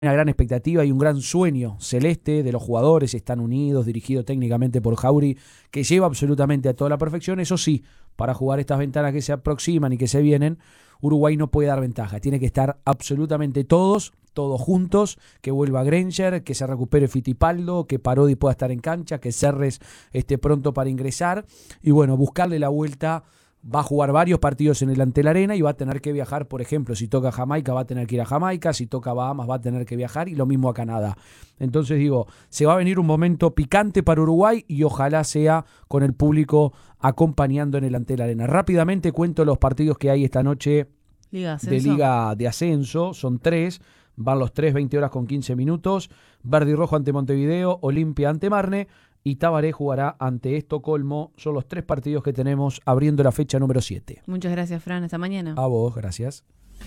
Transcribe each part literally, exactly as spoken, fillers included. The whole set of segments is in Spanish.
una gran expectativa y un gran sueño celeste de los jugadores, están unidos, dirigido técnicamente por Jauri, que lleva absolutamente a toda la perfección. Eso sí, para jugar estas ventanas que se aproximan y que se vienen, Uruguay no puede dar ventaja, tiene que estar absolutamente todos, todos juntos, que vuelva Granger, que se recupere Fittipaldo, que Parodi pueda estar en cancha, que Serres esté pronto para ingresar, y bueno, buscarle la vuelta. Va a jugar varios partidos en el Antel Arena y va a tener que viajar, por ejemplo, si toca Jamaica va a tener que ir a Jamaica, si toca Bahamas va a tener que viajar y lo mismo a Canadá. Entonces digo, se va a venir un momento picante para Uruguay y ojalá sea con el público acompañando en el Antel Arena. Rápidamente cuento los partidos que hay esta noche Liga de Liga de Ascenso, son tres, van los tres, veinte horas con quince minutos, Verde y Rojo ante Montevideo, Olimpia ante Marne, y Tabaré jugará ante Estocolmo. Son los tres partidos que tenemos abriendo la fecha número siete. Muchas gracias, Fran. Hasta mañana. A vos, gracias.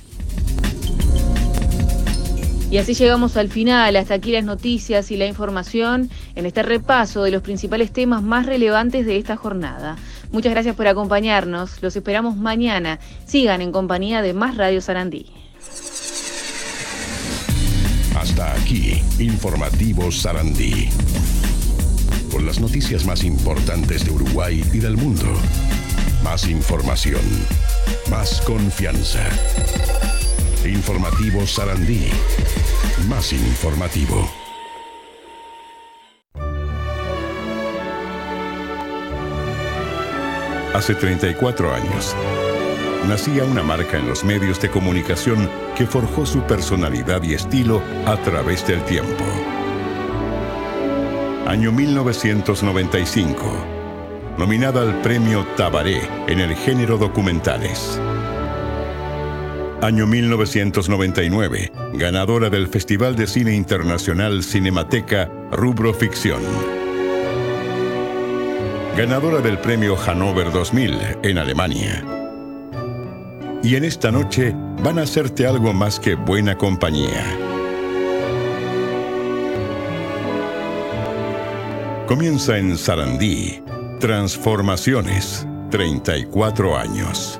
Y así llegamos al final. Hasta aquí las noticias y la información en este repaso de los principales temas más relevantes de esta jornada. Muchas gracias por acompañarnos. Los esperamos mañana. Sigan en compañía de Más Radio Sarandí. Hasta aquí, Informativo Sarandí. Con las noticias más importantes de Uruguay y del mundo. Más información, más confianza. Informativo Sarandí. Más informativo. Hace treinta y cuatro años, nacía una marca en los medios de comunicación que forjó su personalidad y estilo a través del tiempo. Año mil novecientos noventa y cinco. Nominada al premio Tabaré en el género documentales. Año mil novecientos noventa y nueve. Ganadora del Festival de Cine Internacional Cinemateca, rubro ficción. Ganadora del premio Hannover dos mil en Alemania. Y en esta noche van a hacerte algo más que buena compañía. Comienza en Sarandí. Transformaciones. treinta y cuatro años.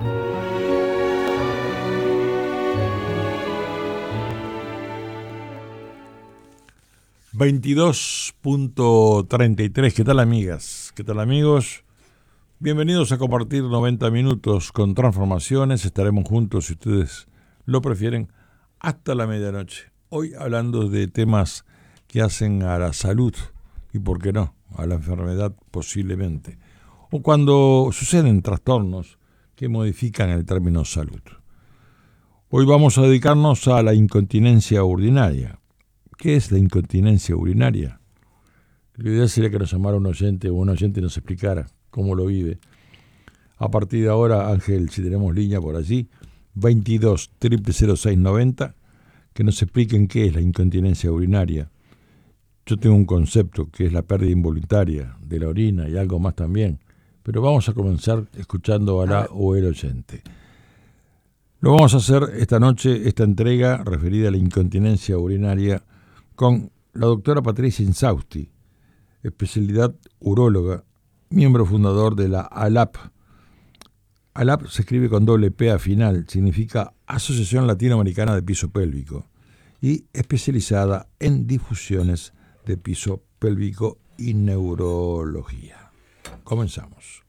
veintidós punto treinta y tres. ¿Qué tal, amigas? ¿Qué tal, amigos? Bienvenidos a compartir noventa minutos con Transformaciones. Estaremos juntos, si ustedes lo prefieren, hasta la medianoche. Hoy hablando de temas que hacen a la salud y, por qué no, a la enfermedad posiblemente. O cuando suceden trastornos que modifican el término salud. Hoy vamos a dedicarnos a la incontinencia urinaria. ¿Qué es la incontinencia urinaria? La idea sería que nos llamara un oyente o un oyente nos explicara cómo lo vive. A partir de ahora, Ángel, si tenemos línea por allí, veintidós, cero cero seis noventa, que nos expliquen qué es la incontinencia urinaria. Yo tengo un concepto que es la pérdida involuntaria de la orina y algo más también, pero vamos a comenzar escuchando a la o el oyente. Lo vamos a hacer esta noche, esta entrega referida a la incontinencia urinaria, con la doctora Patricia Insausti, especialidad uróloga, miembro fundador de la A L A P. A L A P se escribe con doble P a final, significa Asociación Latinoamericana de Piso Pélvico, y especializada en difusiones de piso pélvico y neurología. Comenzamos.